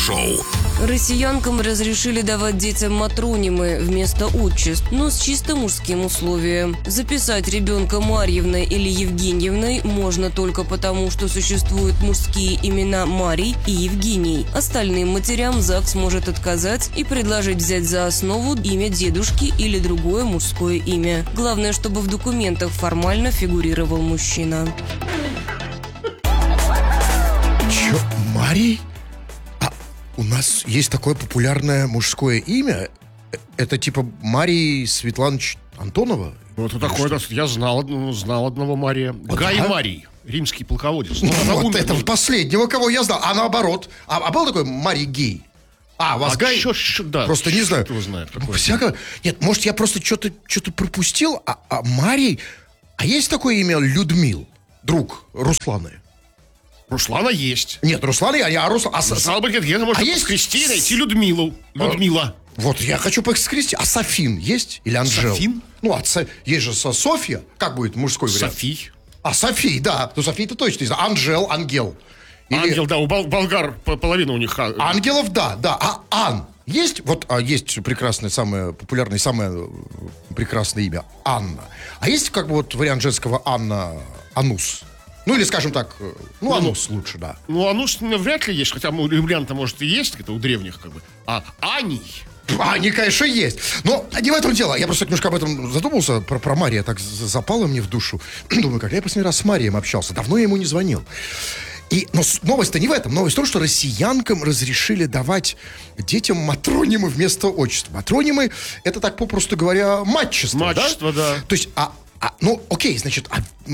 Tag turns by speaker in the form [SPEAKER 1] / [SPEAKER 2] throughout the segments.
[SPEAKER 1] Крем-хруст-шоу.
[SPEAKER 2] Россиянкам разрешили давать детям матронимы вместо отчеств, но с чисто мужским условием. Записать ребенка Марьевной или Евгеньевной можно только потому, что существуют мужские имена Марий и Евгений. Остальным матерям ЗАГС может отказать и предложить взять за основу имя дедушки или другое мужское имя. Главное, чтобы в документах формально фигурировал мужчина.
[SPEAKER 3] Чё, Марий? У нас есть такое популярное мужское имя. Это типа Марий Светланович Антонова?
[SPEAKER 4] Вот такое, я знал одного Мария.
[SPEAKER 3] Вот,
[SPEAKER 4] Гай
[SPEAKER 3] ага.
[SPEAKER 4] Марий, римский полководец.
[SPEAKER 3] Вот это последнего, кого я знал. А наоборот. А был такой Марий Гей? У вас Гай?
[SPEAKER 4] Да.
[SPEAKER 3] Просто не знаю.
[SPEAKER 4] Кто его знает, какой.
[SPEAKER 3] Всякого. Нет, может, я просто что-то пропустил. А Марий... А есть такое имя Людмил? Друг Русланы?
[SPEAKER 4] Руслана есть.
[SPEAKER 3] Нет, Руслана, а Руслан...
[SPEAKER 4] Стало быть, где-то можно
[SPEAKER 3] есть
[SPEAKER 4] скрести и найти Людмилу. Людмила.
[SPEAKER 3] Вот, я хочу поскрести. А Софин есть? Или Анжел?
[SPEAKER 4] Софин?
[SPEAKER 3] Ну, есть же Софья. Как будет мужской вариант?
[SPEAKER 4] Софий.
[SPEAKER 3] Софий, да. Ну, Софий-то точно не знаю. Анжел, Ангел.
[SPEAKER 4] Ангел, да, у болгар половина у них.
[SPEAKER 3] Ангелов, да. А Ан есть? Вот есть прекрасное, самое популярное, самое прекрасное имя. Анна. А есть как бы вот вариант женского Анна, Анус? Ну, или, скажем так, Анус лучше, да.
[SPEAKER 4] Ну, Анус вряд ли есть, хотя у римлян-то, может, и есть, это у древних, как бы. А Аний...
[SPEAKER 3] Они, конечно, есть. Но не в этом дело. Я просто немножко об этом задумался, про Мария. Так запало мне в душу. Думаю, когда я последний раз с Марием общался? Давно я ему не звонил. Но новость-то не в этом. Новость в том, что россиянкам разрешили давать детям матронимы вместо отчества. Матронимы — это, так попросту говоря, матчество,
[SPEAKER 4] Матчество, да.
[SPEAKER 3] То есть, окей, значит,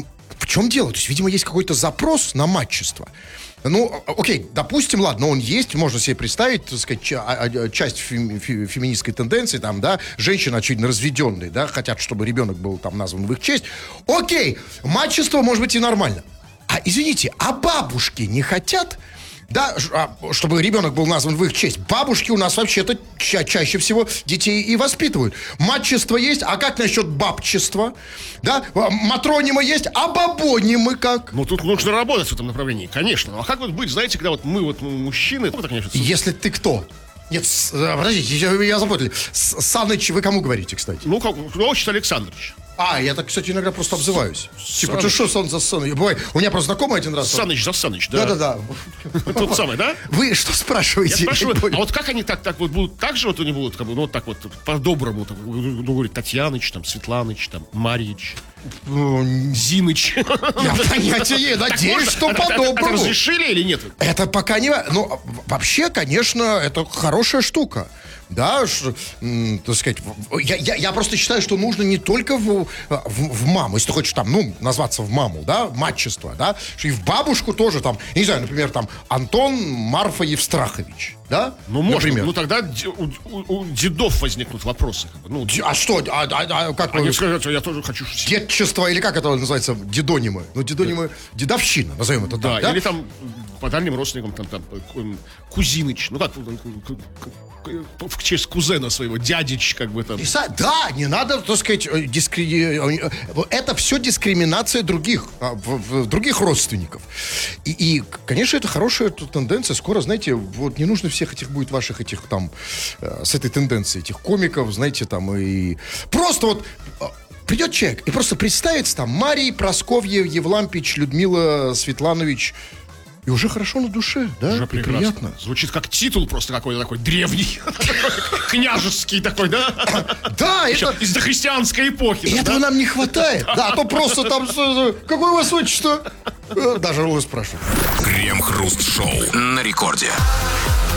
[SPEAKER 3] в чем дело? То есть, видимо, есть какой-то запрос на матчество. Ну, окей, допустим, ладно, он есть, можно себе представить, так сказать, часть феминистской тенденции, там, да, женщины, очевидно, разведенные, да, хотят, чтобы ребенок был там назван в их честь. Окей, матчество может быть и нормально. Извините, а бабушки не хотят, да, чтобы ребенок был назван в их честь? Бабушки у нас вообще-то чаще всего детей и воспитывают. Матчество есть, а как насчет бабчества? Да, матронима есть, а бабонимы как?
[SPEAKER 4] Ну, тут нужно работать в этом направлении, конечно. А как вот быть, знаете, когда вот мы мужчины... Это, конечно,
[SPEAKER 3] если ты кто? Нет, подождите, я запутал. Саныч, вы кому говорите, кстати?
[SPEAKER 4] Ну, отчество Александрович.
[SPEAKER 3] Я так, кстати, иногда просто обзываюсь. Типа, ты что, сон за сон? У меня просто знакомый один раз...
[SPEAKER 4] Саныч за Саныч, да?
[SPEAKER 3] Да-да-да.
[SPEAKER 4] Тот самый, да?
[SPEAKER 3] Вы что спрашиваете?
[SPEAKER 4] Я спрашиваю, а вот как они так вот будут, так же вот они будут, как бы, ну, вот так вот, по-доброму, говорит, Татьяныч, там, Светланыч, там, Марьич, Зиныч.
[SPEAKER 3] Я понятия, надеюсь, что по-доброму.
[SPEAKER 4] Это разрешили или нет?
[SPEAKER 3] Это пока не... Ну, вообще, конечно, это хорошая штука. Да, так сказать, я просто считаю, что нужно не только в маму, если ты хочешь там, назваться в маму, да, матчество, да, что и в бабушку тоже там, я не знаю, например, там, Антон Марфа Евстрахович, да?
[SPEAKER 4] Ну, можно,
[SPEAKER 3] например.
[SPEAKER 4] ну тогда у дедов возникнут вопросы. Как бы,
[SPEAKER 3] А что, как
[SPEAKER 4] они скажут, я тоже хочу...
[SPEAKER 3] Детчество, или как это называется, дедонимы? Ну, дедонимы, дедовщина, назовем это так, да?
[SPEAKER 4] Или там по дальним родственникам, там Кузиныч, ну как, в честь кузена своего, дядич, как бы там.
[SPEAKER 3] Да, не надо, так сказать, это все дискриминация других родственников. И, конечно, это хорошая тенденция. Скоро, знаете, вот не нужно всех этих будет ваших этих там, с этой тенденцией, этих комиков, знаете, там, и просто вот придет человек и просто представится там Марий, Прасковья, Евлампич, Людмила, Светланович. И уже хорошо на душе, да?
[SPEAKER 4] Уже приятно. Звучит как титул просто какой-то такой древний. Княжеский такой, да?
[SPEAKER 3] Да, это...
[SPEAKER 4] Из дохристианской эпохи.
[SPEAKER 3] И этого нам не хватает. Да, а то просто там... Какое у вас отчество? Даже Роллы спрашивают.
[SPEAKER 1] Крем-хруст-шоу на рекорде.